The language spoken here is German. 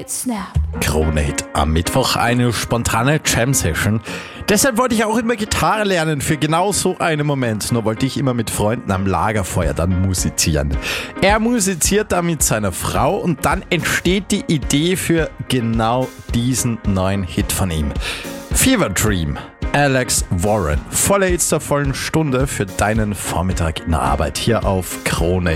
Hit Snap. Krone Hit am Mittwoch, eine spontane Jam-Session. Deshalb wollte ich auch immer Gitarre lernen für genau so einen Moment. Nur wollte ich immer mit Freunden am Lagerfeuer dann musizieren. Er musiziert da mit seiner Frau und dann entsteht die Idee für genau diesen neuen Hit von ihm. Fever Dream, Alex Warren. Volle Hits der vollen Stunde für deinen Vormittag in der Arbeit hier auf Krone.